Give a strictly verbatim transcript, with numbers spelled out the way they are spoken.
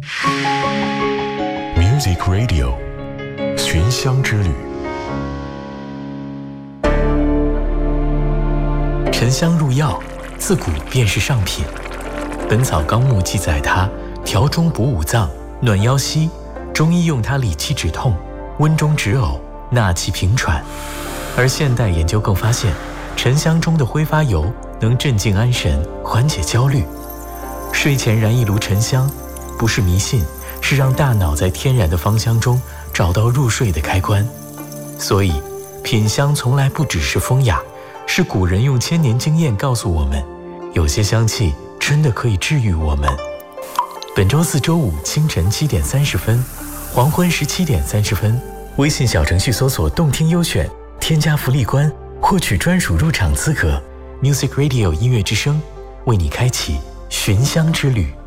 Music Radio 寻香之旅。 沉香入药，自古便是上品。本草纲目记载它调中补五脏，暖腰膝，中医用它理气止痛，温中止呕，纳气平喘。而现代研究更发现，沉香中的挥发油能镇静安神，缓解焦虑。睡前燃一炉沉香，不是迷信，是让大脑在天然的芳香中找到入睡的开关。所以品香从来不只是风雅，是古人用千年经验告诉我们，有些香气真的可以治愈我们。本周四周五清晨七点三十分，黄昏十七点三十分，微信小程序搜索动听优选，添加福利关，获取专属入场资格。Music Radio 音乐之声，为你开启寻香之旅。